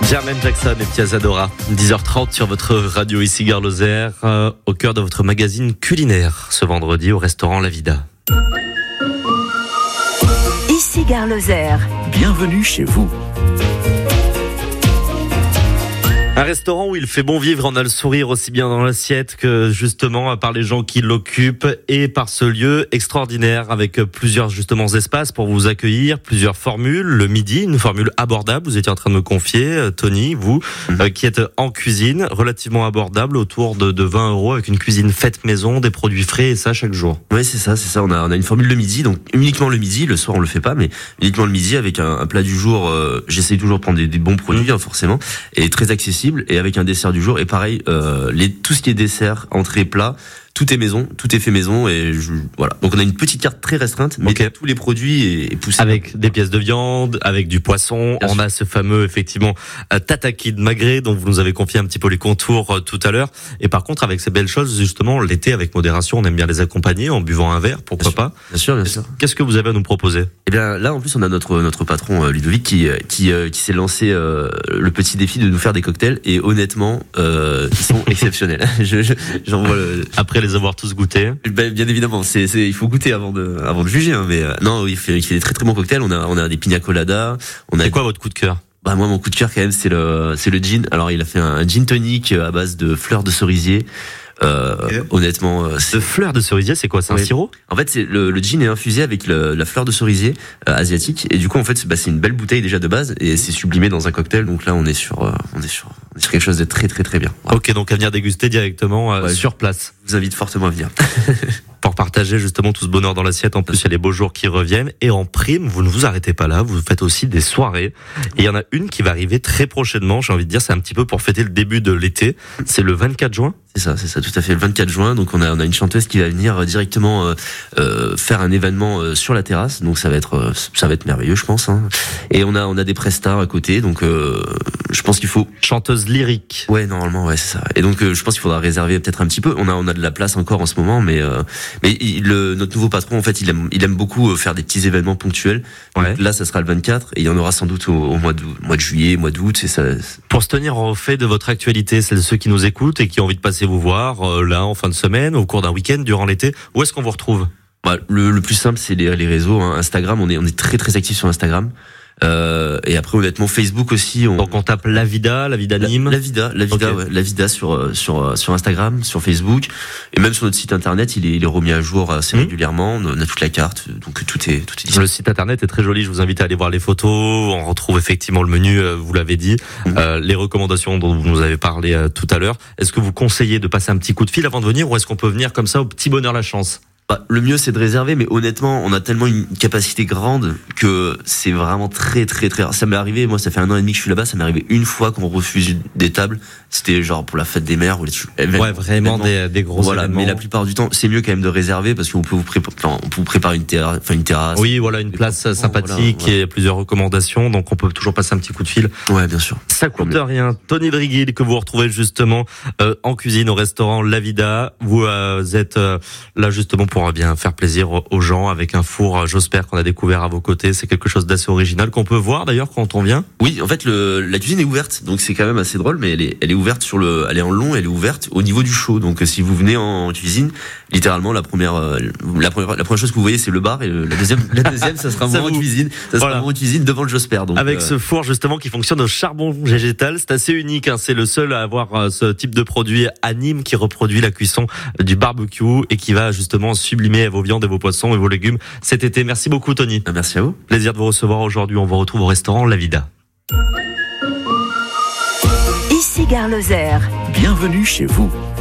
Jermaine Jackson et Pia Zadora, 10h30 sur votre radio ici Gare Lozère, au cœur de votre magazine culinaire, ce vendredi au restaurant La Vida. Ici Gare Lozère. Bienvenue chez vous. Un restaurant où il fait bon vivre, on a le sourire aussi bien dans l'assiette que justement par les gens qui l'occupent et par ce lieu extraordinaire avec plusieurs justement espaces pour vous accueillir, plusieurs formules. Le midi, une formule abordable, vous étiez en train de me confier, Tony, vous, qui êtes en cuisine, relativement abordable, autour de 20 € avec une cuisine faite maison, des produits frais et ça chaque jour. Oui, c'est ça. On a une formule le midi, donc uniquement le midi, le soir on le fait pas, mais uniquement le midi avec un plat du jour, j'essaye toujours de prendre des bons produits, forcément, et très accessible. Et avec un dessert du jour et pareil tout ce qui est dessert, entrée, plat, tout est maison, tout est fait maison et voilà. Donc on a une petite carte très restreinte, mais tous les produits est poussé avec des pièces de viande, avec du poisson. Bien sûr. A ce fameux effectivement tataki de magret dont vous nous avez confié un petit peu les contours tout à l'heure. Et par contre avec ces belles choses justement l'été avec modération, on aime bien les accompagner en buvant un verre, pourquoi pas. Bien sûr. Qu'est-ce que vous avez à nous proposer? Eh bien là en plus on a notre patron Ludovic qui s'est lancé le petit défi de nous faire des cocktails et honnêtement ils sont exceptionnels. J'en vois après les avoir tous goûtés. Ben, bien évidemment, il faut goûter avant de juger, hein, mais non, il fait des très très bons cocktails. On a des pina coladas. C'est quoi votre coup de cœur? Bah moi mon coup de cœur quand même c'est le gin. Alors il a fait un gin tonic à base de fleurs de cerisier. Honnêtement, de fleurs de cerisier, c'est quoi? C'est un sirop? En fait, c'est le gin est infusé avec la fleur de cerisier asiatique et du coup en fait c'est une belle bouteille déjà de base et c'est sublimé dans un cocktail. Donc là on est sur quelque chose de très très très bien. Voilà. Ok, donc à venir déguster directement sur place. Je vous invite fortement à venir. Pour partager justement tout ce bonheur dans l'assiette. En plus, il y a les beaux jours qui reviennent. Et en prime, vous ne vous arrêtez pas là. Vous faites aussi des soirées. Et il y en a une qui va arriver très prochainement. J'ai envie de dire, c'est un petit peu pour fêter le début de l'été. C'est le 24 juin. C'est ça, tout à fait. Le 24 juin. Donc, on a une chanteuse qui va venir directement faire un événement sur la terrasse. Donc, ça va être merveilleux, je pense. Hein. Et on a des prestats à côté. Donc, je pense qu'il faut... Chanteuse lyrique. Ouais, normalement, ouais, c'est ça. Et donc, je pense qu'il faudra réserver peut-être un petit peu. On a de la place encore en ce moment, mais notre nouveau patron, en fait, il aime beaucoup faire des petits événements ponctuels. Ouais. Donc là, ça sera le 24 et il y en aura sans doute au mois de juillet, mois d'août. C'est ça. Pour se tenir au fait de votre actualité, celles de ceux qui nous écoutent et qui ont envie de passer vous voir là en fin de semaine, au cours d'un week-end, durant l'été, où est-ce qu'on vous retrouve? Bah, le plus simple, c'est les réseaux. Hein. Instagram, on est très très actifs sur Instagram. Et après honnêtement Facebook aussi donc on tape La Vida Nîmes. La Vida okay. Ouais, La Vida sur Instagram, sur Facebook et même sur notre site internet il est remis à jour assez régulièrement. On a toute la carte donc tout est disponible. Le site internet est très joli, je vous invite à aller voir les photos, on retrouve effectivement le menu, vous l'avez dit, les recommandations dont vous nous avez parlé tout à l'heure. Est-ce que vous conseillez de passer un petit coup de fil avant de venir ou est-ce qu'on peut venir comme ça au petit bonheur la chance? Le mieux c'est de réserver, mais honnêtement on a tellement une capacité grande que c'est vraiment très très très rare. Ça m'est arrivé, moi ça fait 1 an et demi que je suis là-bas, ça m'est arrivé une fois qu'on refuse des tables, c'était genre pour la fête des mères ou ouais vraiment des gros événements. Mais la plupart du temps c'est mieux quand même de réserver parce qu'on peut vous préparer une terrasse. Oui voilà, une place sympathique et plusieurs recommandations, donc on peut toujours passer un petit coup de fil. Ouais bien sûr. Ça coûte rien. Tony Briguil que vous retrouvez justement en cuisine au restaurant La Vida. Vous êtes là justement pour bien faire plaisir aux gens avec un four Josper qu'on a découvert à vos côtés. C'est quelque chose d'assez original qu'on peut voir d'ailleurs quand on vient. Oui, en fait la cuisine est ouverte, donc c'est quand même assez drôle, mais elle est ouverte elle est en long, elle est ouverte au niveau du chaud. Donc si vous venez en cuisine, littéralement la première chose que vous voyez c'est le bar et la deuxième ça sera vraiment en cuisine. Ça sera vraiment en cuisine devant le Josper. Donc avec ce four justement qui fonctionne au charbon végétal, c'est assez unique. Hein. C'est le seul à avoir ce type de produit à Nîmes qui reproduit la cuisson du barbecue et qui va justement sublimer vos viandes et vos poissons et vos légumes cet été. Merci beaucoup Tony. Merci à vous. Plaisir de vous recevoir aujourd'hui. On vous retrouve au restaurant La Vida. Ici Gare Lozère. Bienvenue chez vous.